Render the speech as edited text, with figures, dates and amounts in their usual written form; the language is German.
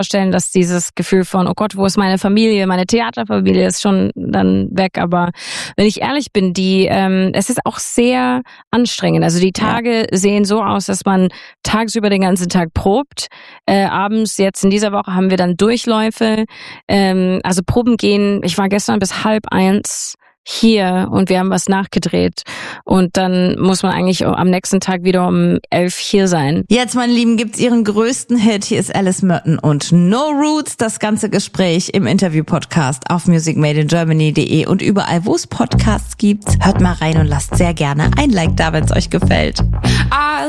vorstellen, dass dieses Gefühl von, oh Gott, wo ist meine Familie, meine Theaterfamilie ist schon dann weg. Aber wenn ich ehrlich bin, es ist auch sehr anstrengend. Also die Tage sehen so aus, dass man tagsüber den ganzen Tag probt. Abends, jetzt in dieser Woche, haben wir dann Durchläufe. Also Proben gehen, ich war gestern bis 12:30 hier und wir haben was nachgedreht und dann muss man eigentlich am nächsten Tag wieder um 11 hier sein. Jetzt, meine Lieben, gibt's ihren größten Hit. Hier ist Alice Merton und No Roots. Das ganze Gespräch im Interview-Podcast auf musicmadeingermany.de und überall, wo es Podcasts gibt. Hört mal rein und lasst sehr gerne ein Like da, wenn es euch gefällt. I